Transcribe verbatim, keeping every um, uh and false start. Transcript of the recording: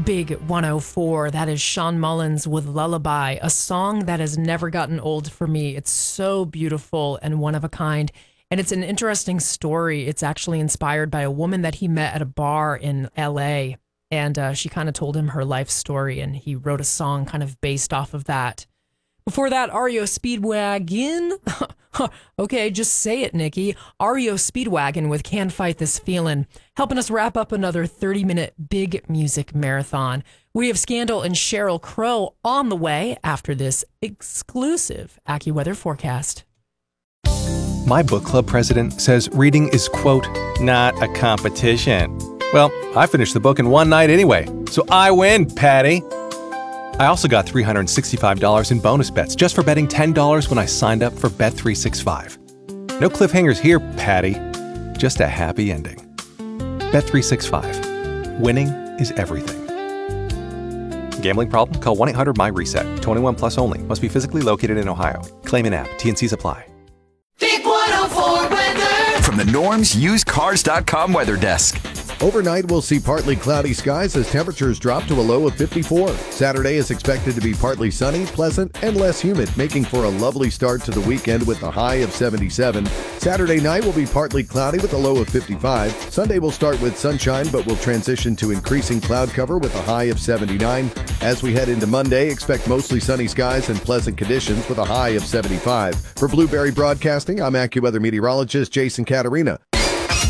Big one oh four. That is Sean Mullins with Lullaby, a song that has never gotten old for me. It's so beautiful and one of a kind. And it's an interesting story. It's actually inspired by a woman that he met at a bar in L A. And uh, she kind of told him her life story, and he wrote a song kind of based off of that. Before that, R E O Speedwagon. Okay, just say it, Nikki. R E O Speedwagon with Can't Fight This Feelin', helping us wrap up another thirty-minute big music marathon. We have Scandal and Sheryl Crow on the way after this exclusive AccuWeather forecast. My book club president says reading is, quote, not a competition. Well, I finished the book in one night anyway, so I win, Patty. I also got three hundred sixty-five dollars in bonus bets just for betting ten dollars when I signed up for Bet three sixty-five. No cliffhangers here, Patty. Just a happy ending. Bet three sixty-five. Winning is everything. Gambling problem? Call one eight hundred my reset. twenty-one plus only. Must be physically located in Ohio. Claim in app. T and C's apply. Big one oh four weather. From the Norm's Used Cars dot com weather desk. Overnight, we'll see partly cloudy skies as temperatures drop to a low of fifty-four. Saturday is expected to be partly sunny, pleasant, and less humid, making for a lovely start to the weekend with a high of seventy-seven. Saturday night will be partly cloudy with a low of fifty-five. Sunday will start with sunshine, but will transition to increasing cloud cover with a high of seventy-nine. As we head into Monday, expect mostly sunny skies and pleasant conditions with a high of seventy-five. For Blueberry Broadcasting, I'm AccuWeather meteorologist Jason Caterina.